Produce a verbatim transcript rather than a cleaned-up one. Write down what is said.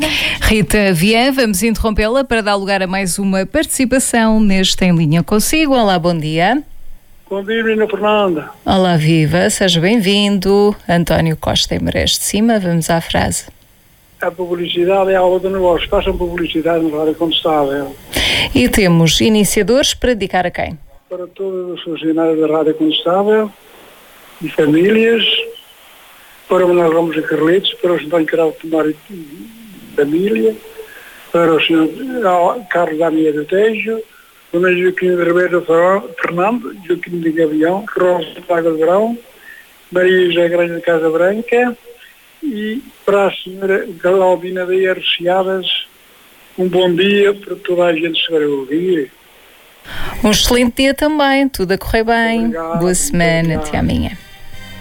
Rita Vian, vamos interrompê-la para dar lugar a mais uma participação neste Em Linha Consigo. Olá, bom dia. Bom dia, menina Fernanda. Olá, viva, seja bem-vindo. António Costa em Marés de Cima, vamos à frase. A publicidade é a aula do negócio. Façam publicidade na rádio contestável. E temos iniciadores para dedicar a quem? Para todos os funcionários da rádio contestável e famílias, para o Manuel Ramos e Carlitos, para o senhor Carlos Tomário família, para o senhor Carlos Daniel do Tejo, o senhor Joaquim de Ribeiro Fernando, Joaquim de Gavião, Rosa de Água de Verão, Maria José Grande de Casa Branca, e para a senhora Galaldina de Arreciadas, um bom dia para toda a gente se vai ouvir. Um excelente dia também, tudo a correr bem. Obrigado, Boa semana, obrigado. até amanhã.